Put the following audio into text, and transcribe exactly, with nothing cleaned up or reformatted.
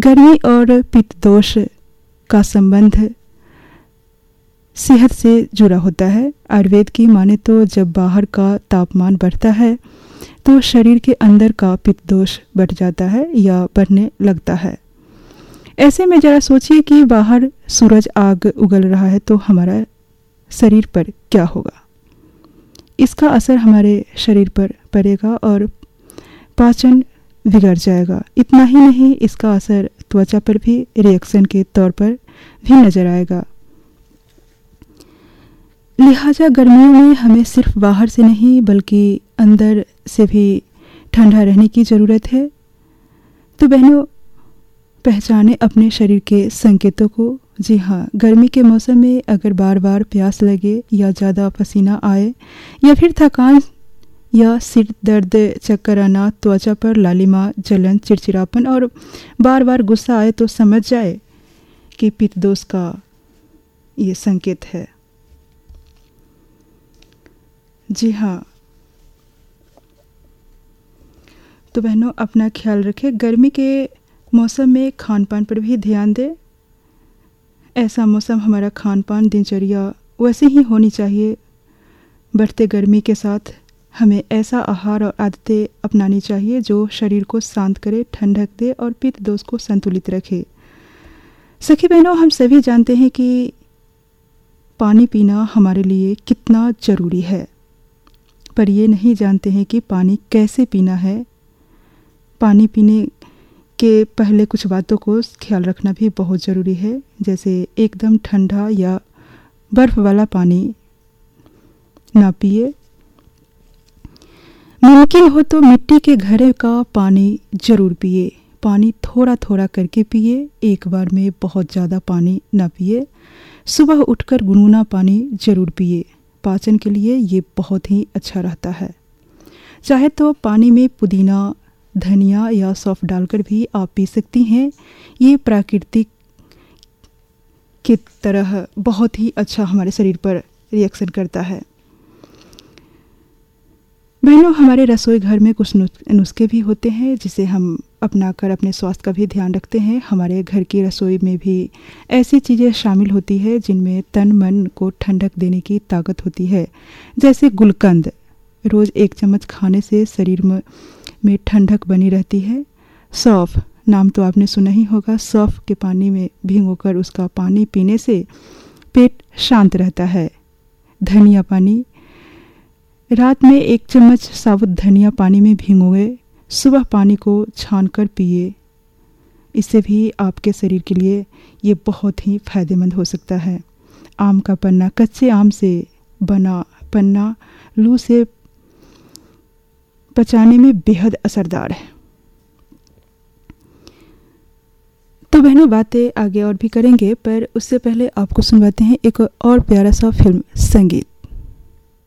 गर्मी और पित्त दोष का संबंध सेहत से जुड़ा होता है। आयुर्वेद की माने तो जब बाहर का तापमान बढ़ता है तो शरीर के अंदर का पित्त दोष बढ़ जाता है या बढ़ने लगता है। ऐसे में ज़रा सोचिए कि बाहर सूरज आग उगल रहा है तो हमारा शरीर पर क्या होगा। इसका असर हमारे शरीर पर पड़ेगा और पाचन बिगड़ जाएगा। इतना ही नहीं, इसका असर त्वचा पर भी रिएक्शन के तौर पर भी नज़र आएगा। लिहाजा गर्मियों में हमें सिर्फ बाहर से नहीं बल्कि अंदर से भी ठंडा रहने की ज़रूरत है। तो बहनों, पहचाने अपने शरीर के संकेतों को। जी हाँ, गर्मी के मौसम में अगर बार बार प्यास लगे या ज़्यादा पसीना आए या फिर थकान या सिर दर्द, चक्कर आना, त्वचा पर लालिमा, जलन, चिड़चिड़ापन और बार बार गुस्सा आए तो समझ जाए कि पित्त दोष का ये संकेत है। जी हाँ, तो बहनों अपना ख्याल रखें। गर्मी के मौसम में खान पान पर भी ध्यान दें। ऐसा मौसम हमारा खान पान दिनचर्या वैसे ही होनी चाहिए। बढ़ते गर्मी के साथ हमें ऐसा आहार और आदतें अपनानी चाहिए जो शरीर को शांत करे, ठंडक दे और पित्त दोष को संतुलित रखे। सखी बहनों, हम सभी जानते हैं कि पानी पीना हमारे लिए कितना ज़रूरी है, पर ये नहीं जानते हैं कि पानी कैसे पीना है। पानी पीने के पहले कुछ बातों को ख्याल रखना भी बहुत ज़रूरी है, जैसे एकदम ठंडा या बर्फ़ वाला पानी ना पिए। मुमकिन हो तो मिट्टी के घड़े का पानी ज़रूर पिए। पानी थोड़ा थोड़ा करके पिए, एक बार में बहुत ज़्यादा पानी ना पिए। सुबह उठकर गुनगुना पानी ज़रूर पिए। पाचन के लिए ये बहुत ही अच्छा रहता है। चाहे तो पानी में पुदीना, धनिया या सौंफ डालकर भी आप पी सकती हैं। ये प्राकृतिक की तरह बहुत ही अच्छा हमारे शरीर पर रिएक्शन करता है। बहनों, हमारे रसोई घर में कुछ नुस्खे भी होते हैं जिसे हम अपनाकर अपने स्वास्थ्य का भी ध्यान रखते हैं। हमारे घर की रसोई में भी ऐसी चीज़ें शामिल होती है जिनमें तन मन को ठंडक देने की ताकत होती है, जैसे गुलकंद। रोज़ एक चम्मच खाने से शरीर में में ठंडक बनी रहती है। सौंफ, नाम तो आपने सुना ही होगा। सौंफ के पानी में भिगोकर उसका पानी पीने से पेट शांत रहता है। धनिया पानी, रात में एक चम्मच साबुत धनिया पानी में भिगोए, सुबह पानी को छानकर पिए। इससे भी आपके शरीर के लिए ये बहुत ही फायदेमंद हो सकता है। आम का पन्ना, कच्चे आम से बना पन्ना लू से पचाने में बेहद असरदार है। तो बहनों, बातें आगे और भी करेंगे, पर उससे पहले आपको सुनवाते हैं एक और प्यारा सा फिल्म संगीत।